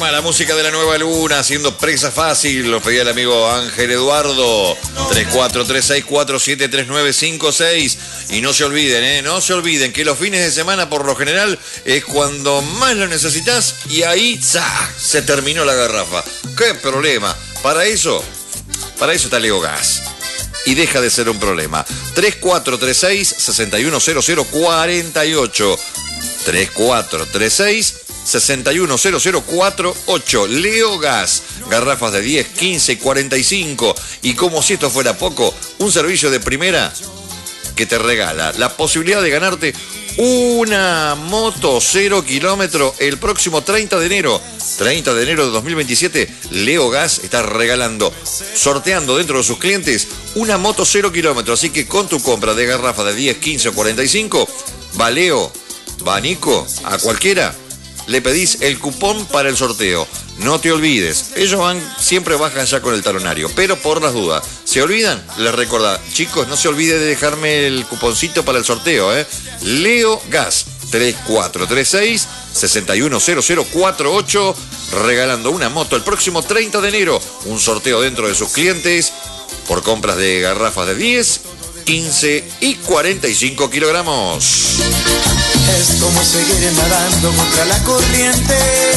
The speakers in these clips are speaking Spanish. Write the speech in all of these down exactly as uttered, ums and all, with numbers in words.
La música de la nueva luna, haciendo presa fácil, lo pedía el amigo Ángel Eduardo. Tres cuatro tres seis cuatro siete tres nueve cinco seis. Y no se olviden, ¿eh? No se olviden que los fines de semana por lo general es cuando más lo necesitas y ahí ¡za! Se terminó la garrafa. ¿Qué problema? Para eso, para eso está Leogas. Y deja de ser un problema. Tres cuatro tres seis seis uno cero cero cuatro ocho. Tres cuatro tres seis seis uno cero cero cuatro ocho. Leogas, garrafas de diez, quince y cuarenta y cinco. Y como si esto fuera poco, un servicio de primera que te regala la posibilidad de ganarte una moto cero kilómetro el próximo treinta de enero. treinta de enero de dos mil veintisiete, Leogas está regalando, sorteando dentro de sus clientes una moto cero kilómetro. Así que con tu compra de garrafa de diez, quince o cuarenta y cinco, va Leo, va Nico, a cualquiera le pedís el cupón para el sorteo. No te olvides, ellos van, siempre bajan ya con el talonario, pero por las dudas, ¿se olvidan? Les recuerda, chicos, no se olvide de dejarme el cuponcito para el sorteo, ¿eh? Leogas, tres cuatro tres seis seis uno cero cero cuatro ocho, regalando una moto el próximo treinta de enero, un sorteo dentro de sus clientes por compras de garrafas de diez, quince y cuarenta y cinco kilogramos. Es como seguir nadando contra la corriente.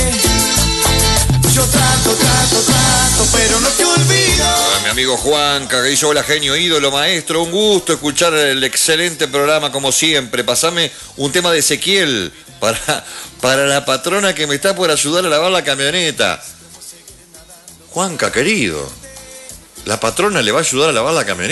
Yo trato, trato, trato, pero no te olvido. A mi amigo Juan, que hizo hola genio, ídolo, maestro, un gusto escuchar el excelente programa como siempre. Pasame un tema de Ezequiel para, para la patrona que me está por ayudar a lavar la camioneta. Juanca, querido, la patrona le va a ayudar a lavar la camioneta.